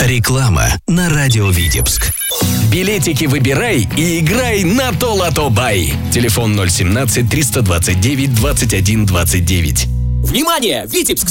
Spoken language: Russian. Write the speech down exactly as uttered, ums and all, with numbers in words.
Реклама на радио Витебск. Билетики выбирай и играй на то-лото-бай. Телефон ноль семнадцать триста двадцать девять двадцать один двадцать девять. Внимание! Витебск